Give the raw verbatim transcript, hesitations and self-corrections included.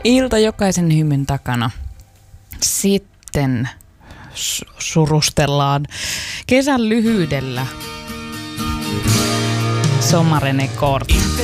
Ilta jokaisen hymyn takana. Sitten surustellaan kesän lyhyydellä. Sommarene Kort.